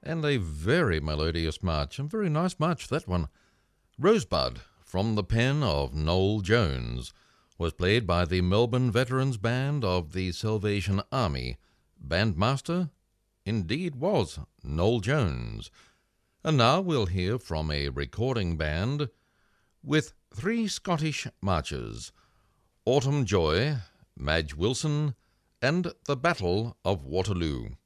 and a very melodious march, and very nice march, that one. Rosebud, from the pen of Noel Jones, was played by the Melbourne Veterans Band of the Salvation Army. Bandmaster, indeed, was Noel Jones. And now we'll hear from a recording band with three Scottish marches: Autumn Joy, Madge Wilson, and The Battle of Waterloo.